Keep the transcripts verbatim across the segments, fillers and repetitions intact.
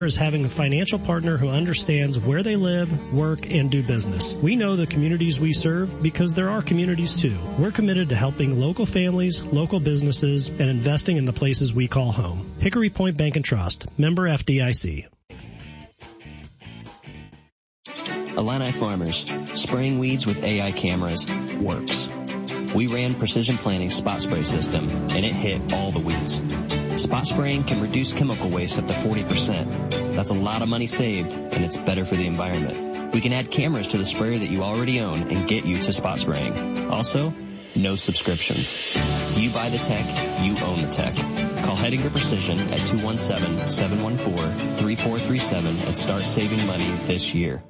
is having a financial partner who understands where they live, work, and do business. We know the communities we serve because there are communities too. We're committed to helping local families, local businesses, and investing in the places we call home. Hickory Point Bank and Trust, member F D I C. Illini Farmers, spraying weeds with A I cameras works. We ran Precision Planting's spot spray system, and it hit all the weeds. Spot spraying can reduce chemical waste up to forty percent. That's a lot of money saved, and it's better for the environment. We can add cameras to the sprayer that you already own and get you to spot spraying. Also, no subscriptions. You buy the tech, you own the tech. Call Hedinger Precision at two one seven, seven one four, three four three seven and start saving money this year.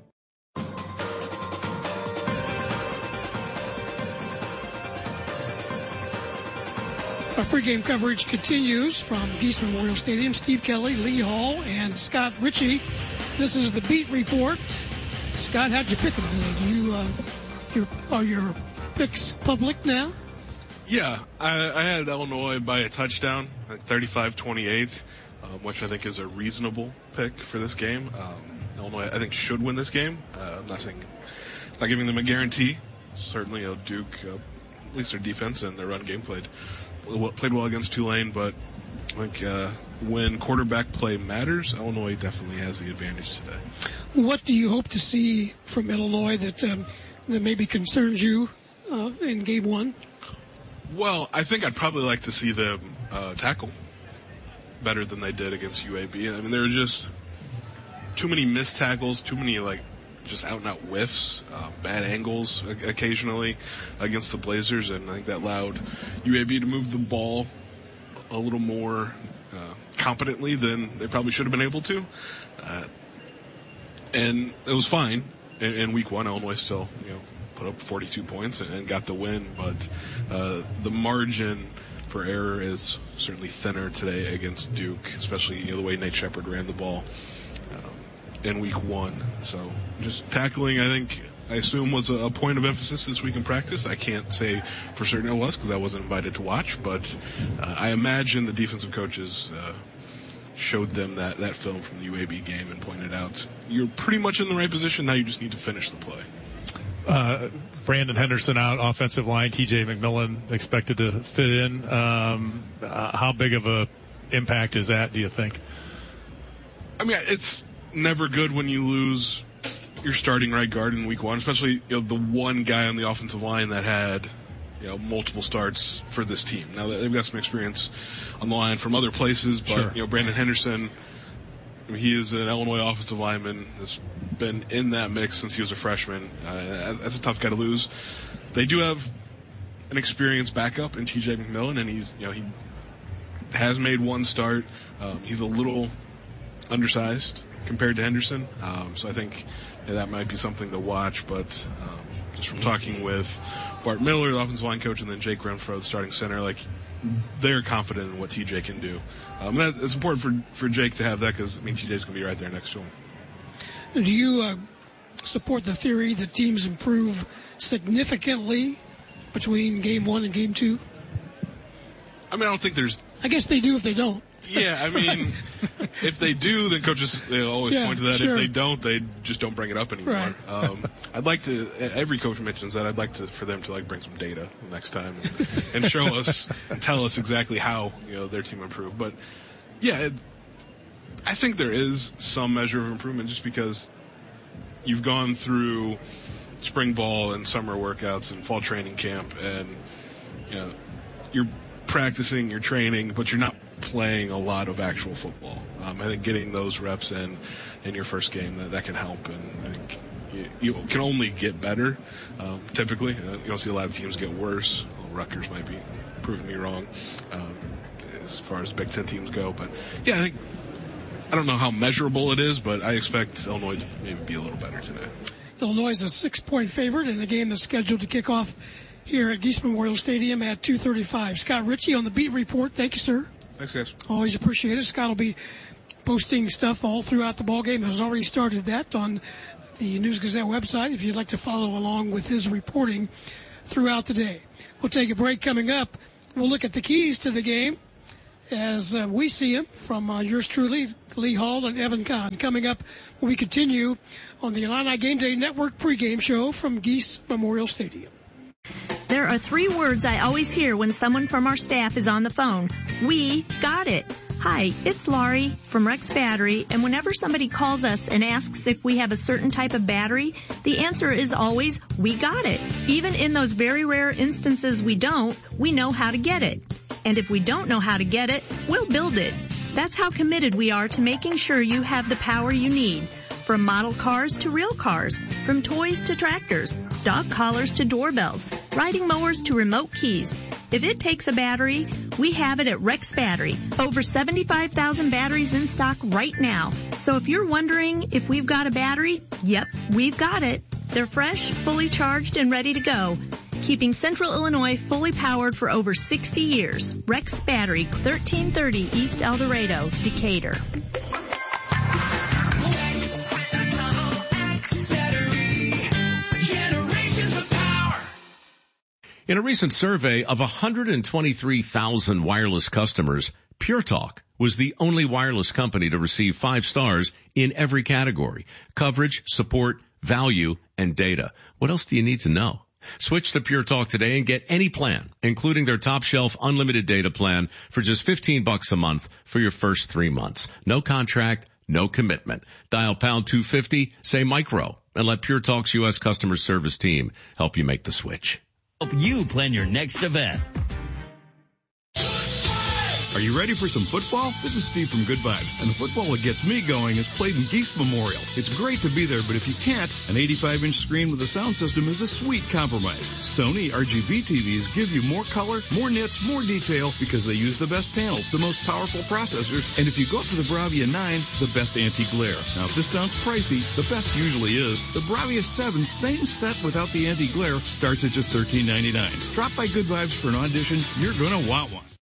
Our pregame coverage continues from Geisman Memorial Stadium. Steve Kelly, Lee Hall, and Scott Ritchie. This is the Beat Report. Scott, how'd you pick them today? Do you, uh, your, are your picks public now? Yeah, I, I had Illinois by a touchdown at thirty-five twenty-eight, um, which I think is a reasonable pick for this game. Um, Illinois, I think, should win this game. Uh, I'm not saying, not giving them a guarantee. Certainly, you know, Duke, uh, at least their defense and their run game played played well against Tulane, but I think uh, when quarterback play matters, Illinois definitely has the advantage today. What do you hope to see from Illinois that um, that maybe concerns you uh, in game one? Well, I think I'd probably like to see them uh, tackle better than they did against U A B. I mean, there were just too many missed tackles, too many like just out and out whiffs, uh, bad angles occasionally against the Blazers, and I think that allowed U A B to move the ball a little more uh, competently than they probably should have been able to. Uh, and it was fine in, in week one. Illinois still, you know, put up forty-two points and, and got the win, but uh, the margin for error is certainly thinner today against Duke, especially, you know, the way Nate Shepard ran the ball in week one. So just tackling, I think, I assume was a, a point of emphasis this week in practice. I can't say for certain it was because I wasn't invited to watch, but uh, I imagine the defensive coaches uh, showed them that, that film from the U A B game and pointed out, you're pretty much in the right position. Now you just need to finish the play. Uh, Brandon Henderson out, offensive line. T J McMillan expected to fit in. Um, uh, how big of a impact is that, do you think? I mean, it's never good when you lose your starting right guard in week one, especially, you know, the one guy on the offensive line that had, you know, multiple starts for this team. Now they've got some experience on the line from other places, but sure. you know, Brandon Henderson, I mean, he is an Illinois offensive lineman, has been in that mix since he was a freshman. Uh, that's a tough guy to lose. They do have an experienced backup in T J McMillan, and he's, you know, he has made one start. Um, he's a little undersized compared to Henderson. Um, so I think yeah, that might be something to watch. But um, just from talking with Bart Miller, the offensive line coach, and then Jake Renfro, the starting center, like, they're confident in what T J can do. Um, that, it's important for, for Jake to have that because, I mean, T J's going to be right there next to him. Do you uh, support the theory that teams improve significantly between game one and game two? I mean, I don't think there's... I guess they do if they don't. Yeah, I mean, if they do, then coaches, they always yeah, point to that. Sure. If they don't, they just don't bring it up anymore. Right. Um, I'd like to, every coach mentions that, I'd like to, for them to like bring some data next time and, and show us, and tell us exactly how, you know, their team improved. But yeah, it, I think there is some measure of improvement just because you've gone through spring ball and summer workouts and fall training camp, and, you know, you're practicing, you're training, but you're not playing a lot of actual football. Um, I think getting those reps in in your first game, that, that can help, and I think you, you can only get better. Um, typically, uh, you don't see a lot of teams get worse. Well, Rutgers might be proving me wrong um, as far as Big Ten teams go, but yeah, I think I don't know how measurable it is, but I expect Illinois to maybe be a little better today. Illinois is a six-point favorite in a game that's scheduled to kick off here at Geisman Memorial Stadium at two thirty-five. Scott Ritchie on the Beat Report. Thank you, sir. Thanks, guys. Always appreciate it. Scott will be posting stuff all throughout the ballgame. Has already started that on the News Gazette website if you'd like to follow along with his reporting throughout the day. We'll take a break. Coming up, we'll look at the keys to the game as uh, we see him from uh, yours truly, Lee Hall and Evan Kahn. Coming up, we continue on the Illini Game Day Network pregame show from Geese Memorial Stadium. There are three words I always hear when someone from our staff is on the phone. We got it. Hi, it's Laurie from Rex Battery, and whenever somebody calls us and asks if we have a certain type of battery, the answer is always, we got it. Even in those very rare instances we don't, we know how to get it. And if we don't know how to get it, we'll build it. That's how committed we are to making sure you have the power you need. From model cars to real cars, from toys to tractors, dog collars to doorbells, riding mowers to remote keys. If it takes a battery, we have it at Rex Battery. Over seventy-five thousand batteries in stock right now. So if you're wondering if we've got a battery, yep, we've got it. They're fresh, fully charged, and ready to go. Keeping Central Illinois fully powered for over sixty years. Rex Battery, thirteen thirty East El Dorado, Decatur. In a recent survey of one hundred twenty-three thousand wireless customers, Pure Talk was the only wireless company to receive five stars in every category: coverage, support, value, and data. What else do you need to know? Switch to Pure Talk today and get any plan, including their top shelf unlimited data plan for just fifteen bucks a month for your first three months. No contract, no commitment. Dial pound two fifty, say micro, and let Pure Talk's U S customer service team help you make the switch. Help you plan your next event. Are you ready for some football? This is Steve from Good Vibes, and the football that gets me going is played in Geese Memorial. It's great to be there, but if you can't, an eighty-five inch screen with a sound system is a sweet compromise. Sony R G B T Vs give you more color, more nits, more detail because they use the best panels, the most powerful processors, and if you go up to the Bravia nine, the best anti-glare. Now, if this sounds pricey, the best usually is. The Bravia seven, same set without the anti-glare, starts at just thirteen ninety-nine. Drop by Good Vibes for an audition. You're gonna want one.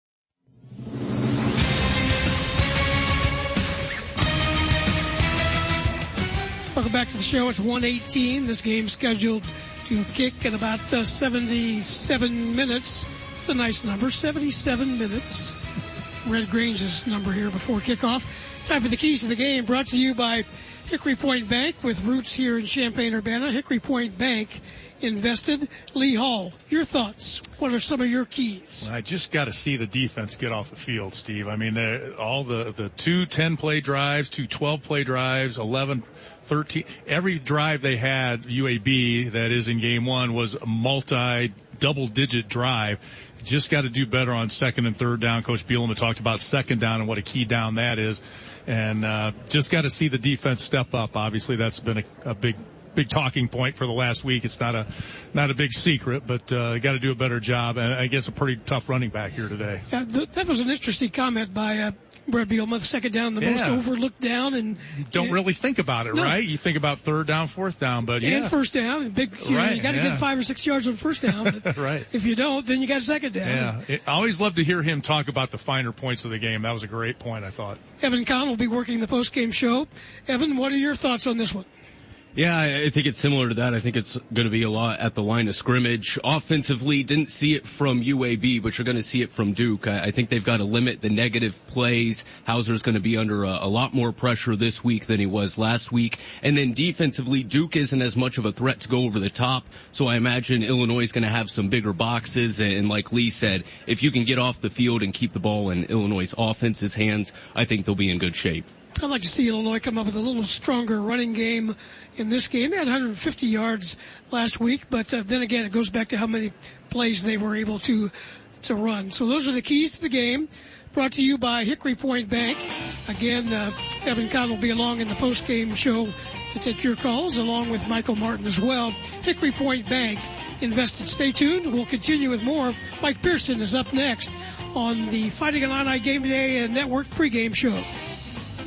Welcome back to the show. It's one eighteen. This game's scheduled to kick in about uh, seventy-seven minutes. It's a nice number, seventy-seven minutes. Red Grange's number here before kickoff. Time for the keys to the game, brought to you by Hickory Point Bank with roots here in Champaign-Urbana. Hickory Point Bank invested. Lee Hall, your thoughts? What are some of your keys? I just got to see the defense get off the field, Steve. I mean, all the, the two ten-play drives, two twelve-play drives, eleven, thirteen. Every drive they had, U A B, that is in game one, was a multi-double-digit drive. Just got to do better on second and third down. Coach Bielema talked about second down and what a key down that is. And uh, just got to see the defense step up. Obviously, that's been a, a big big talking point for the last week. It's not a not a big secret, but uh, got to do a better job. And I guess a pretty tough running back here today. Yeah, that was an interesting comment by uh, Brett Bielema. Second down, the yeah. most overlooked down, and you don't uh, really think about it, no. right? You think about third down, fourth down, but yeah, and first down, and big. You, right, know, you got to yeah. get five or six yards on first down. Right. If you don't, then you got second down. Yeah. It, I always love to hear him talk about the finer points of the game. That was a great point, I thought. Evan Kahn will be working the post-game show. Evan, what are your thoughts on this one? Yeah, I think it's similar to that. I think it's going to be a lot at the line of scrimmage. Offensively, didn't see it from U A B, but you're going to see it from Duke. I think they've got to limit the negative plays. Hauser's going to be under a, a lot more pressure this week than he was last week. And then defensively, Duke isn't as much of a threat to go over the top. So I imagine Illinois is going to have some bigger boxes. And like Lee said, if you can get off the field and keep the ball in Illinois' offense's hands, I think they'll be in good shape. I'd like to see Illinois come up with a little stronger running game in this game. They had one hundred fifty yards last week, but uh, then again, it goes back to how many plays they were able to to run. So those are the keys to the game, brought to you by Hickory Point Bank. Again, uh, Evan Kahn will be along in the post-game show to take your calls, along with Michael Martin as well. Hickory Point Bank invested. Stay tuned. We'll continue with more. Mike Pearson is up next on the Fighting Illini Game Day Network pregame show.